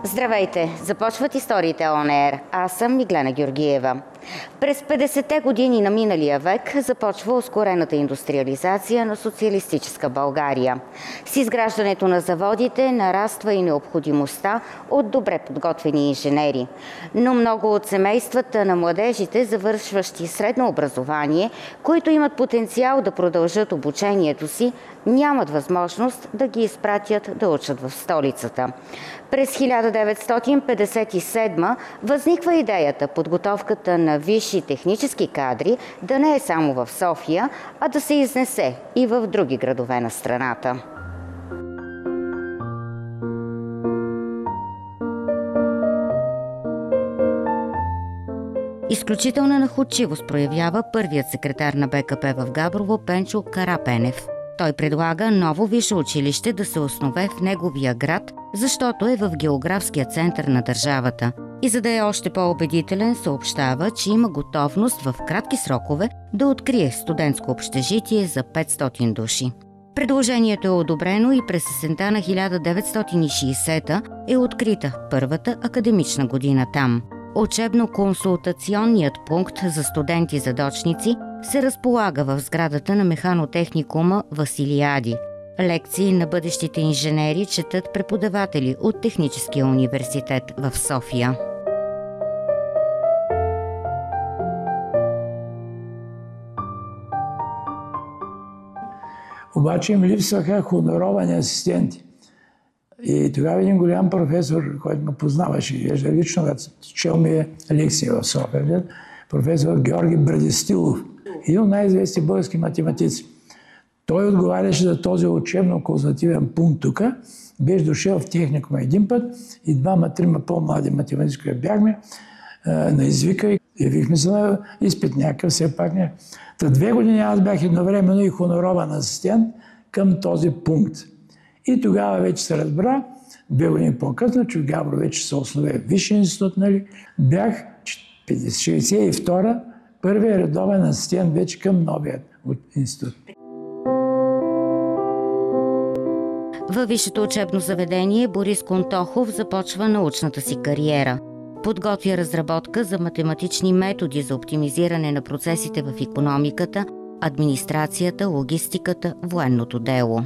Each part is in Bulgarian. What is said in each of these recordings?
Здравейте! Започват историите On Air. Аз съм Миглена Георгиева. През 50-те години на миналия век започва ускорената индустриализация на социалистическа България. С изграждането на заводите нараства и необходимостта от добре подготвени инженери. Но много от семействата на младежите, завършващи средно образование, които имат потенциал да продължат обучението си, нямат възможност да ги изпратят да учат в столицата. През 1957 възниква идеята подготовката на висши технически кадри да не е само в София, а да се изнесе и в други градове на страната. Изключителна находчивост проявява първият секретар на БКП в Габрово Пенчо Карапенев. Той предлага ново висше училище да се основе в неговия град, защото е в географския център на държавата. И за да е още по-убедителен, съобщава, че има готовност в кратки срокове да открие студентско общежитие за 500 души. Предложението е одобрено и през есента на 1960 е открита първата академична година там. Учебно-консултационният пункт за студенти-задочници се разполага в сградата на механотехникума Василиади. Лекции на бъдещите инженери четат преподаватели от Техническия университет в София. Обаче им липсваха хоноровани асистенти. И тогава един голям професор, който ме познаваше, лично чел ми лекция в София, професор Георги Брадистилов, един от най-известни български математици. Той отговаряше за този учебно-консултативен пункт тук. Беше дошъл в техникума един път и двама-трима по-млади математици, които бяхме, на извика и явихме се на изпит някакъв, все пак не. Та 2 години аз бях едновременно и хонорован асистент към този пункт. И тогава вече се разбра, 2 години по-късно, че в Габрово вече се основе Висши институт, нали? Бях 62 първият редовен асистент вече към новият институт. Във висшето учебно заведение Борис Контохов започва научната си кариера. Подготвя разработка за математични методи за оптимизиране на процесите в икономиката, администрацията, логистиката, военното дело.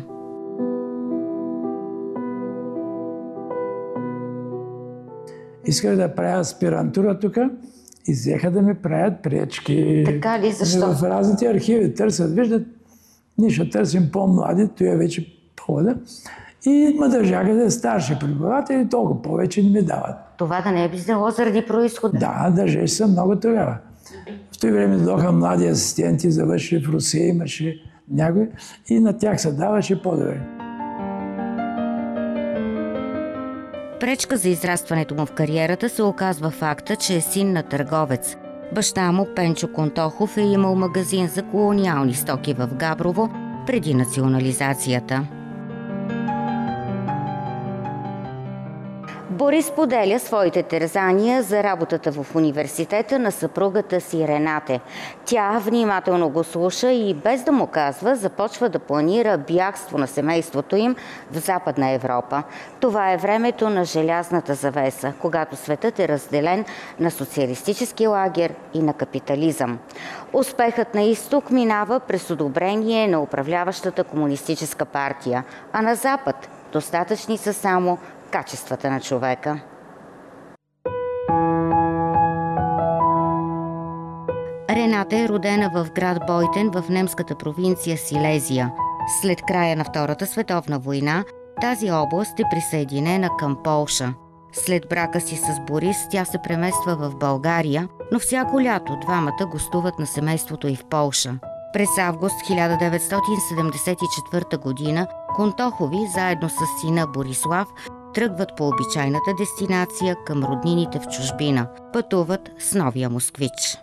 Исках да правя аспирантура тук и взеха да ми правят пречки. Така ли? Защо? В разните архиви търсят, виждат, ние ще търсим по-млади, той е вече по-млада. И ме държаха да старши преподаватели, толкова повече не ми дават. Това да не е било заради произхода? Да, държеше се много тогава. В това време дойдоха млади асистенти, завършили в Русия, имаше някой и на тях се даваше по-добре. Пречка за израстването му в кариерата се оказва факта, че е син на търговец. Баща му, Пенчо Контохов, е имал магазин за колониални стоки в Габрово преди национализацията. Борис поделя своите терзания за работата в университета на съпругата си Ренате. Тя внимателно го слуша и без да му казва, започва да планира бягство на семейството им в Западна Европа. Това е времето на желязната завеса, когато светът е разделен на социалистически лагер и на капитализъм. Успехът на изток минава през одобрение на управляващата комунистическа партия, а на Запад достатъчни са само качествата на човека. Рената е родена в град Бойтен в немската провинция Силезия. След края на Втората световна война тази област е присъединена към Полша. След брака си с Борис тя се премества в България, но всяко лято двамата гостуват на семейството и в Полша. През август 1974 година Контохови заедно с сина Борислав тръгват по обичайната дестинация към роднините в чужбина. Пътуват с новия москвич.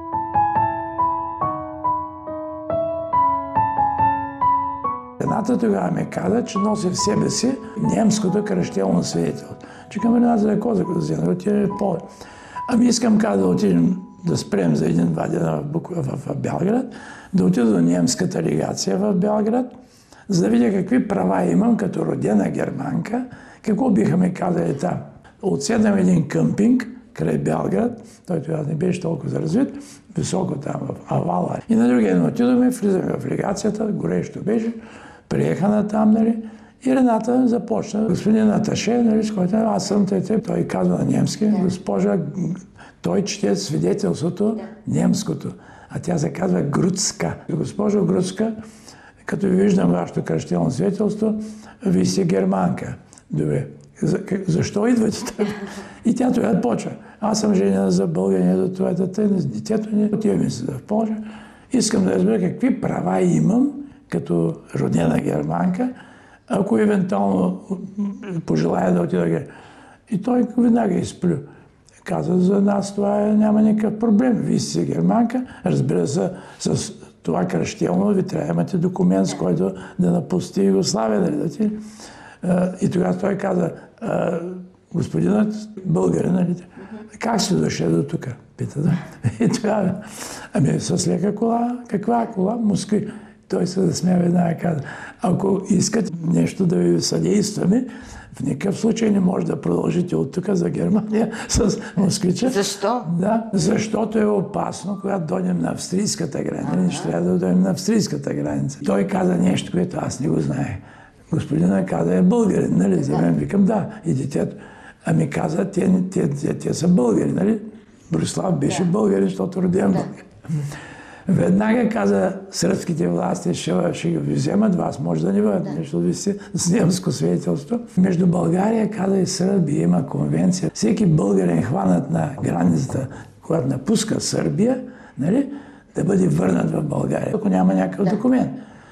Едната тогава ми каза, че носи в себе си немското кръщелно свидетелство. Че към една за коза, като се отиде в поле. Ами искам да отидем да спрем за 1-2 дена в Белград, да отида до немската легация в Белград, за да видя какви права имам като родена германка, какво биха ми казали там. отседнем един къмпинг край Белград, той тогава не беше толкова развит, високо там в Авала. И на другия ден отидохме, влизаме в легацията, горещо беше, приеха на там, нали, и Рената започна. Господин Аташе, нали, с който аз съм тете, той казва на немски, госпожа, той чете свидетелството немското, а тя се казва Груцка. Госпожо Груцка, като ви виждам вашето кръщелно свидетелство, вие сте германка. Добре. Защо идвате тук? И тя тогава почва. Аз съм женена за българин, за това детето ни. Отиваме се в Полша. Искам да разбера какви права имам като родена германка, ако евентуално пожелая да отида. И той веднага изплю. Каза, за нас това няма никакъв проблем. Вие сте германка, разбира се, с това кръщелно ви трябва да имате документ, с който да напусти Югославия. Нали? И тогава той каза, господинът българин, нали? Как сте дошли до тук? Пита, да. И тогава, с лека кола. Каква кола? Москви. Той се засмя веднага и каза, ако искате нещо да ви съдействаме, в никакъв случай не може да продължите от тук за Германия с москвича. Защо? Да, защото е опасно, когато дойдем на австрийската граница. Ние ще трябва да дойдем на австрийската граница. Той каза нещо, което аз не го знаех. Господина каза, е българин, нали? За мен викам, да. И детето. Ами каза, те са българи, нали? Борислав беше българин, защото роден българин. Веднага каза, сръбските власти ще ги вземат, вас може да не бъдат, защото ви сте с немско свидетелство. Между България, каза и Сърбия, има конвенция. Всеки българин хванат на границата, когато напуска Сърбия, нали, да бъде върнат в България, ако няма някакъв документ.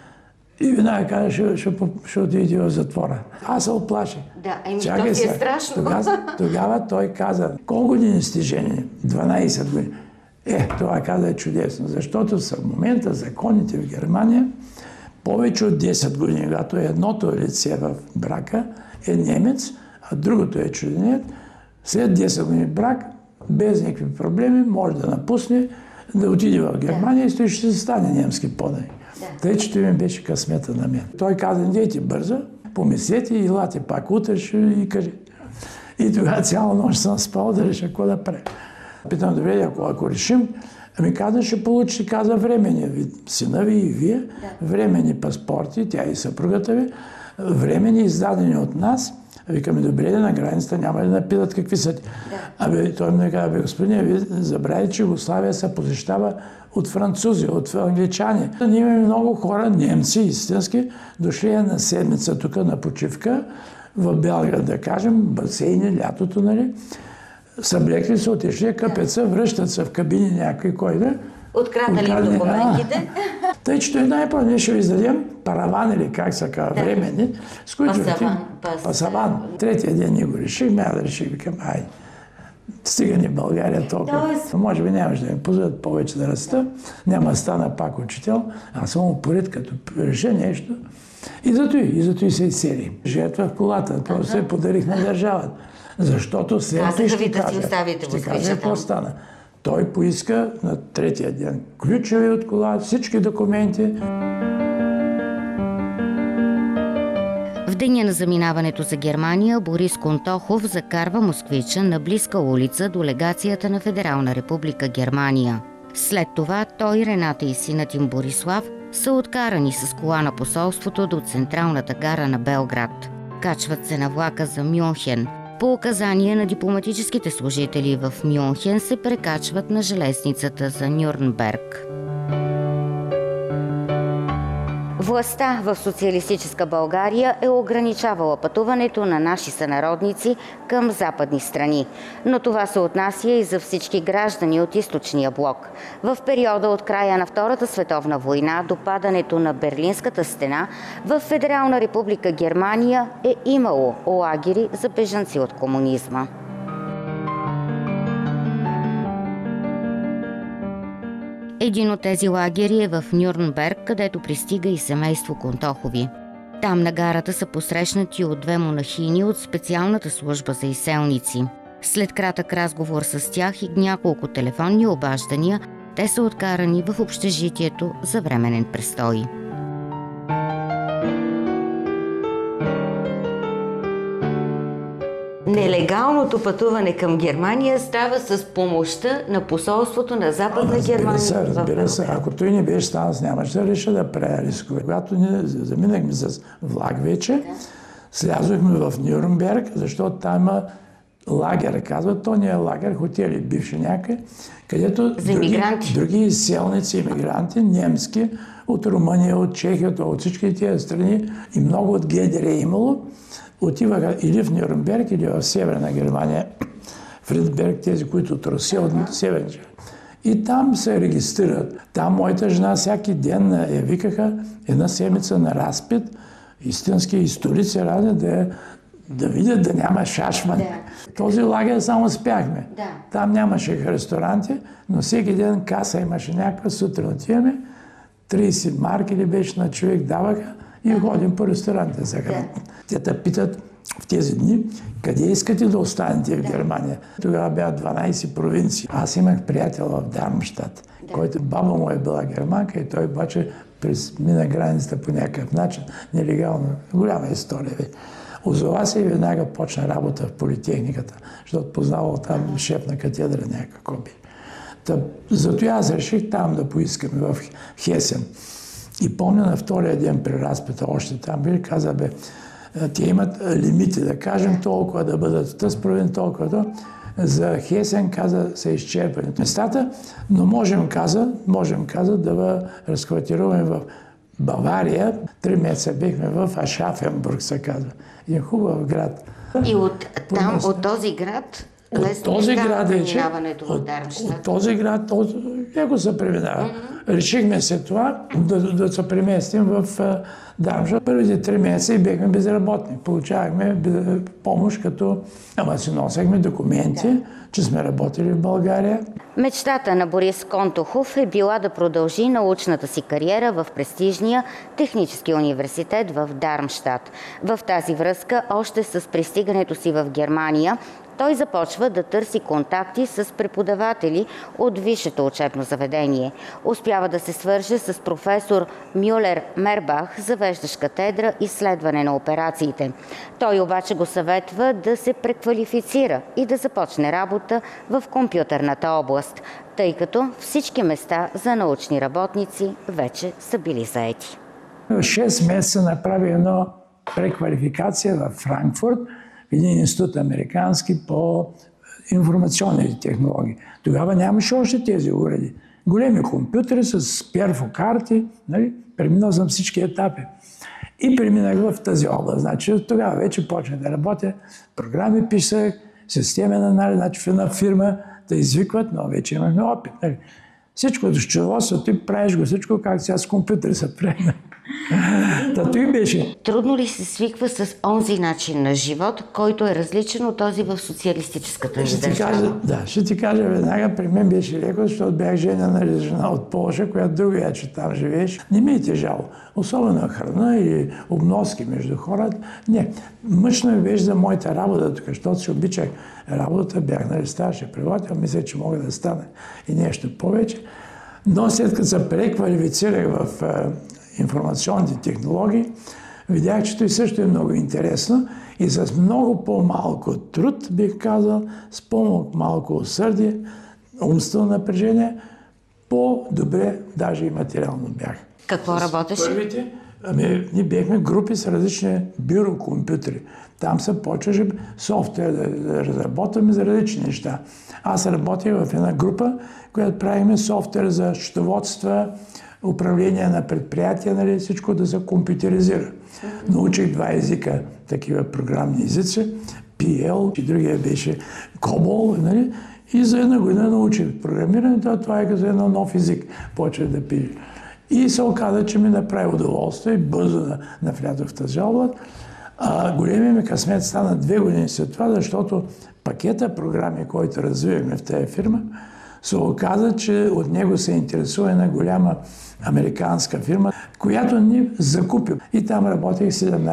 И веднага каза, ще отиде в затвора. Аз се оплаших. Да, то си е страшно. Тогава той каза, колко години сте жени? 12 години. Това каза е чудесно, защото в момента законите в Германия повече от 10 години, когато едното лице в брака е немец, а другото е чужденец, след 10 години брак, без никакви проблеми, може да напусне, да отиде в Германия и ще се стане немски подай. Тъй, че ми беше късмета на мен. Той каза, не дейте бързо, помислете и елате пак утре и кажи. И тогава цяла нощ съм спал да реша какво да правя. Питам, добре, ако решим, каза, ще получите, каза, временни сина ви и вие, временни паспорти, тя и съпругата ви, временни издадени от нас. Викаме, добре, на границата няма да напитат какви са. Той ми каза, господин, вие забравяте, че Югославия се посещава от французи, от англичани. Ние имаме много хора, немци, истински, дошли на седмица тук на почивка, в Белград, да кажем, басейни, лятото, нали? Съблекли се, отишли, къпят се, връщат се в кабини някой, кой да. Откраднали документите. Тъй, че той най-първо ние ще ви издадем параван или как са казва, временни, с които пасаван. Третия ден ние го решихме, аз да реших, викам, стига ни в България толкова. Може би нямаше да ми позволят повече да раста, няма да стана пак учител, аз съм упорит, като реша нещо. И зато и се изсели. Жертва в колата, просто се подарих на държавата. Защото след това ще кажа какво стана. Той поиска на третия ден ключови от кола, всички документи. В деня на заминаването за Германия Борис Контохов закарва москвича на близка улица до легацията на Федерална република Германия. След това той, Рената и синът им Борислав са откарани с кола на посолството до централната гара на Белград. Качват се на влака за Мюнхен. По указание на дипломатическите служители в Мюнхен се прекачват на железницата за Нюрнберг. Властта в социалистическа България е ограничавала пътуването на наши сънародници към западни страни. Но това се отнася и за всички граждани от източния блок. В периода от края на Втората световна война до падането на Берлинската стена, в Федерална република Германия е имало лагери за бежанци от комунизма. Един от тези лагери е в Нюрнберг, където пристига и семейство Контохови. Там на гарата са посрещнати от две монахини от специалната служба за изселници. След кратък разговор с тях и няколко телефонни обаждания, те са откарани в общежитието за временен престой. Нелегалното пътуване към Германия става с помощта на посолството на Западна Германия. Разбира се. Ако той не беше станал, нямаше да реша да правя рискове. Когато ние заминахме с влак вече, слязохме в Нюрнберг, защото там има лагер, казват, то не е лагер, хотели бивши някъде, където други селници, иммигранти, немски, от Румъния, от Чехия, от всички тези страни и много от ГДР е имало, отиваха или в Нюрнберг, или в Северна Германия, Фридберг, тези, които от Русия, от Северна. И там се регистрират. Там моята жена всяки ден я викаха една седмица на разпит, истински историци разни, да видят да няма шашмане. Да. Този лагер само спяхме. Да. Там нямаше ресторанти, но всеки ден каса имаше някаква, сутрин отиваме, 30 марки ли беше на човек даваха и ходим по ресторантите за храна. Те те питат в тези дни, къде искате да останете в Германия. Тогава бяха 12 провинции. Аз имах приятел в Дармштадт, който баба му е била германка и той обаче мина границата по някакъв начин, нелегално. Голяма история. Озова се и веднага почна работа в политехниката, защото познавал там шеф на катедра някаква коби. Зато аз реших там да поискаме в Хесен. И помня на втория ден при разпита, още там били, каза, те имат лимити, да кажем толкова, да бъдат в тази провинция, толкова. За Хесен, каза, са изчерпани местата, но можем, каза, да разквартируваме в Бавария. 3 месеца бехме в Ашафенбург, се казва. Един хубав град. И от този град лесно става преминаването в Дармштадт? От този град, леко се преминава. Решихме се това, да се преместим в Дармштадт. Първите 3 месеца и бехме безработни. Получавахме помощ, ама си носехме документи, че сме работили в България. Мечтата на Борис Контухов е била да продължи научната си кариера в престижния технически университет в Дармштадт. В тази връзка, още с пристигането си в Германия, той започва да търси контакти с преподаватели от висшето учебно заведение. Успява да се свърже с професор Мюлер Мербах, завеждащ катедра изследване на операциите. Той обаче го съветва да се преквалифицира и да започне работа в компютърната област, тъй като всички места за научни работници вече са били заети. 6 месеца направи една преквалификация в Франкфурт, един институт американски по информационни технологии. Тогава нямаше още тези уреди. Големи компютри с перфокарти, нали? Преминал съм всички етапи. И преминах в тази област. Значи, тогава вече почнах да работя, програми писах, системен анализ, значи в една фирма да извикват, но вече имахме опит. Нали? Всичко счетоводство, ти правиш го всичко, как сега с компютъри се прави. Той беше. Трудно ли се свиква с онзи начин на живот, който е различен от този в социалистическата ни държава? Ще ти кажа веднага, при мен беше леко, защото бях женена жена от Полша, която другия, че там живееш. Не ми е тежало. Особено храна и обноски между хората. Не, мъчно ми беше за моята работа тук, защото си обичах работа, бях старши преподавател, мисля, че мога да стана и нещо повече. Но след като се преквалифицирах в информационните технологии, видях, че той също е много интересно и с много по-малко труд, бих казал, с по-малко усърдие, умствено напрежение, по-добре, даже и материално бях. Какво работеше? Първите, ние бяхме групи с различни бюрокомпютри. Там се почваше софтуер да разработваме за различни неща. Аз работих в една група, която правихме софтуер за счетоводства, управление на предприятия, нали, всичко да се компютеризира. Научих 2 езика, такива програмни езици, PL, и другия беше COBOL, нали, и за една година научих програмирането, това е като един нов език, почвах да пиша. И се оказа, че ми направи удоволствие и бързо навлязох в тази област. Големия ми късмет стана 2 години след това, защото пакета програми, който развивахме в тази фирма, се оказа, че от него се интересува една голяма американска фирма, която ни закупи. И там работех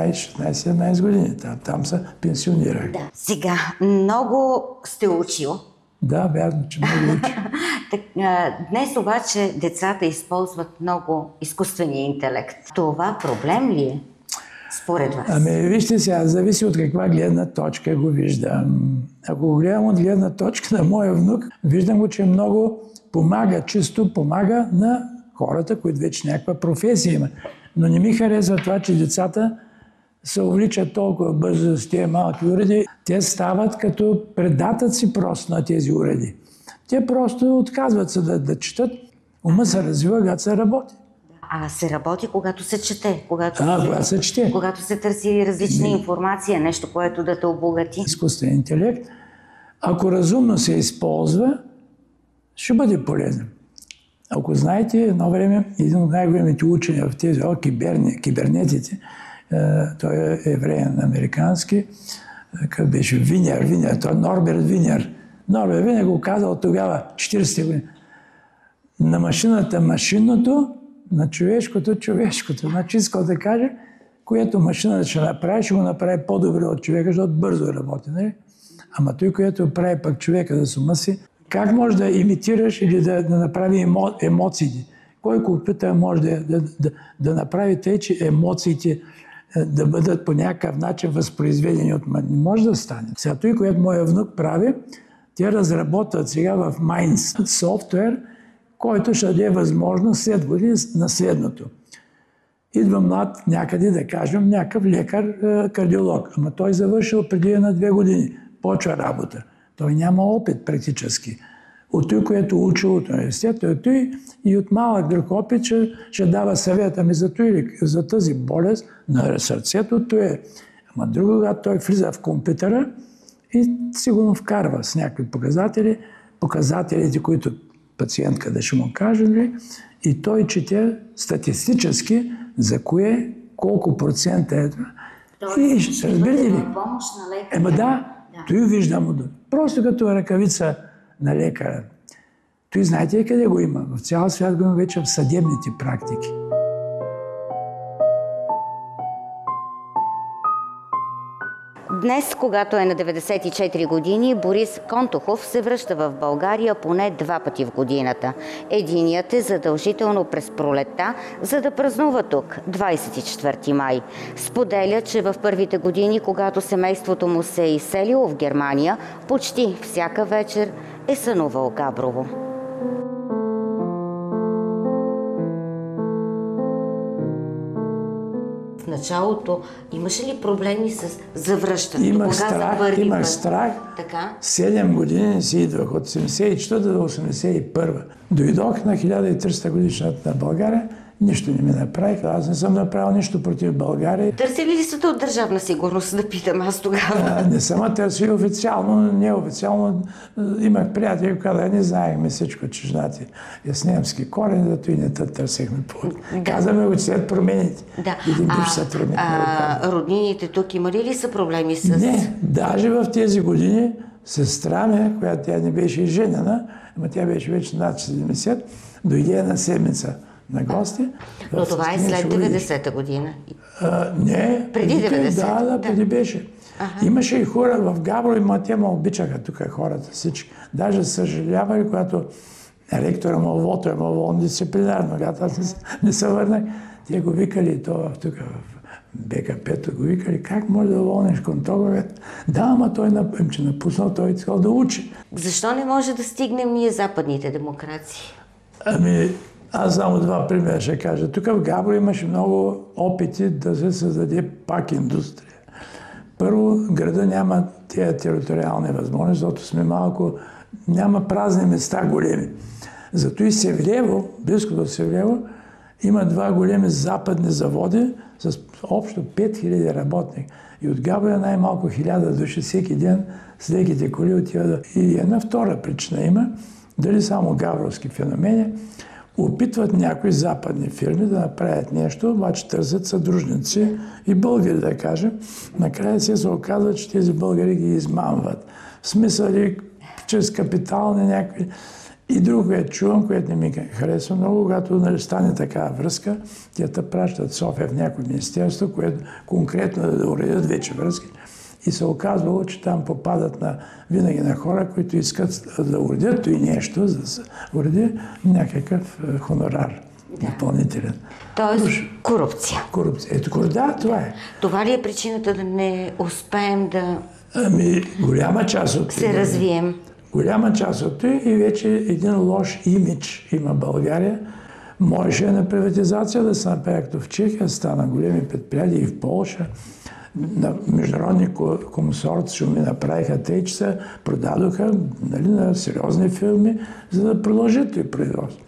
17 години. Там се пенсионирах. Да. Сега, много сте учил. Да, вярно, че много учил. Днес обаче децата използват много изкуствения интелект. Това проблем ли е? според вас? Ами, вижте сега, зависи от каква гледна точка го виждам. Ако го гледам от гледна точка на моя внук, виждам го, че много помага, чисто помага на хората, които вече някаква професия има. Но не ми харесва това, че децата се увличат толкова бързо с тези малки уреди. Те стават като предатъци просто на тези уреди. Те просто отказват се да четат. Ума се развива, когато се работи. А се работи, когато се чете, когато се чете. Когато се търси различна информация, нещо, което да те обогати. Изкуствен интелект, ако разумно се използва, ще бъде полезен. Ако знаете, едно време един от най-големите учени в тези кибернетите, той е евреен американски, какъв беше Винер, той Норберт Винер. Норберт Винер го казал тогава, 40-те години. На машината машинното, на човешкото човешкото. Значи искал да каже, което машината ще направи, ще го направи по-добре от човека, защото бързо работи. Не? Ама той, което прави пък човека за сума си, как може да имитираш или да направи емоциите? Кой компютър може да направи тъй, че емоциите да бъдат по някакъв начин възпроизведени от мен? Не може да стане. Сега той, което моя внук прави, те разработват сега в Minds софтуер, който ще даде възможност след години на следното. Идва млад някъде, да кажем, някакъв лекар, кардиолог. Ама той завършил преди на 2 години. Почва работа. Той няма опит практически. От той, което учил от университета, той и от малък друг опит ще дава съвета ми за тази болест на сърцето. Той е. Ама друго, когато той влиза в компютъра и сигурно вкарва с някакви показателите, които пациентка да ще му каже, и той чете статистически за кое, колко процента е това. И разбирате ли? Да, той виждам. Просто като ръкавица на лекара. Той знаете ли къде го има? В цял свят го има вече в съдебните практики. Днес, когато е на 94 години, Борис Контухов се връща в България поне 2 пъти в годината. Единият е задължително през пролетта, за да празнува тук, 24 май. Споделя, че в първите години, когато семейството му се е изселило в Германия, почти всяка вечер е сънувал Габрово. В началото имаше ли проблеми с завръщането? Имах страх. Така? 7 години си идвах, от 74 до 81. Дойдох на 1300 годишната на България, нищо не ми направих. Аз не съм направил нищо против България. Търсили ли сте от Държавна сигурност, да питам аз тогава? Не съм търсил официално, неофициално. Имах приятели, когато не знаехме всичко, че жената е с немски корен, зато и не търсихме повод. Казваме го, че след промените. Един бивш сътрудник. Роднините тук имали ли са проблеми с... Не, даже в тези години сестра ми, която тя не беше женена, но тя беше вече над 70, дойде една седмица на гости. Но това е след 90-та година? Не. Преди 90-та? Да, преди беше. Имаше и хора в Габрово, те ме обичаха тук хората всички. Даже съжалявали, когато ректора му е уволнен дисциплинарно, когато аз не се върнах. Те го викали тук в БКП-то, го викали, как може да уволниш контроговете? Да, ама той че напуснал, той искал да учи. Защо не може да стигнем ние западните демокрации? Аз само 2 примера ще кажа. Тук в Габрово имаше много опити да се създаде пак индустрия. Първо, града няма тези териториални възможности, защото сме малко, няма празни места големи. Зато и Севлиево, близко до Севлиево, има 2 големи западни заводи с общо 5000 работника. И от Габрово най-малко 1000 души всеки ден с леките коли отиват. И една втора причина има, дали само габровски феномени, опитват някои западни фирми да направят нещо, обаче търсят съдружници и българи, да кажем. Накрая се оказва, че тези българи ги измамват. В смисъл ли, чрез капитални някакви. И друго, което чувам, което не ми харесва много, когато стане такава връзка, те пращат София в някои министерство, което конкретно да уредят вече връзки. И се оказвало, че там попадат винаги на хора, които искат да уредят и нещо, за да се уреди някакъв хонорар. допълнителен. Тоест корупция. Корупция. Ето, да, това е. Това ли е причината да не успеем да Голяма част от се развием? Голяма част от това и вече един лош имидж има България. Можеше на приватизация да се направи, като в Чехия стана големи предприятия и в Полша. На международни консорциуми направиха тъй, че се продадоха, нали, на сериозни фирми, за да продължат и производство.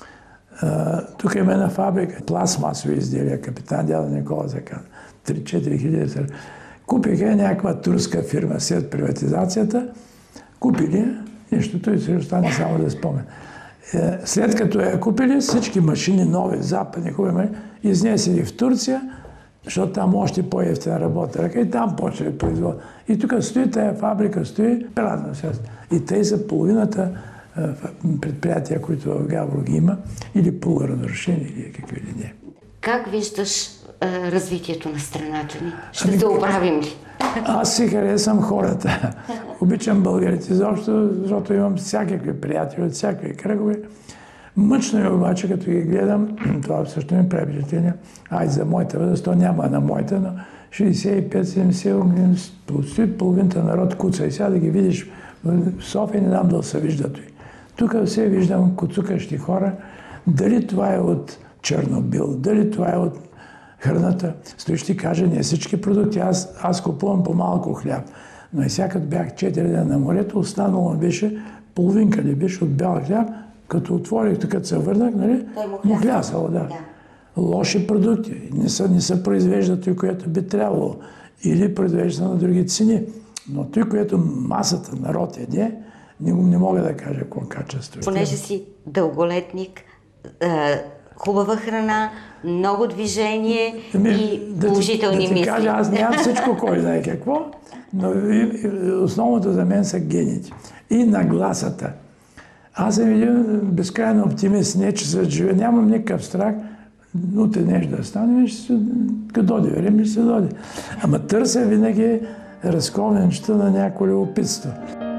Тук има една фабрика, пластмасови изделия, Капитан Дядо Никола се казва, 3-4 хиляди. Купиха някаква турска фирма след приватизацията, купили нещото и сега стане само да спомен. След като я купили, всички машини нови, западни, хубави, изнесели в Турция, защото там още по-евтина работа ръка и там почва производство. И тук стои тая фабрика, стои празна сега. И те са половината предприятия, които в Габрово ги има, или полуразрушени, или какви ли не. Как виждаш развитието на страната ни? Ще се оправим ли? Аз си харесвам хората. Обичам българите изобщо, защото имам всякакви приятели от всякакви кръгове. Мъчно е обаче, като ги гледам, това също ми прави впечатление. За моята възраст, то няма на моята, но 65-70 години, половината народ куца. И сега да ги видиш в София, не дам да се виждат. Тук все виждам куцукащи хора. Дали това е от Чернобил, дали това е от храната. Стои ще ти кажа, не всички продукти. Аз купувам по-малко хляб. Но и сега като бях 4 дена на морето, останало беше половинка ли беше от бял хляб. Като отворих, като се върнах, нали, му хлясало, да. Лоши продукти. Не се произвеждат той, което би трябвало. Или произвежда на други цени. Но той, което масата народ еде, не мога да кажа какво качество. Понеже си дълголетник, хубава храна, много движение и положителни мисли. Да ти кажа, аз нямам всичко, кой знае какво, но основното за мен са гените. И нагласата. Аз съм един безкрайно оптимист, не че се живе, нямам никакъв страх, утре нещо да стане, като доди време, ще се доди. Ама търся винаги разковненчета на някакво любопитство.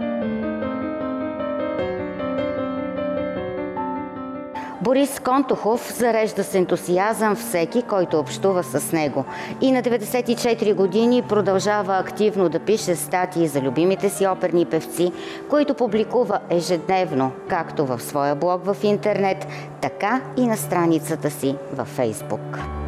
Борис Контухов зарежда с ентусиазъм всеки, който общува с него. И на 94 години продължава активно да пише статии за любимите си оперни певци, които публикува ежедневно, както в своя блог в интернет, така и на страницата си във Фейсбук.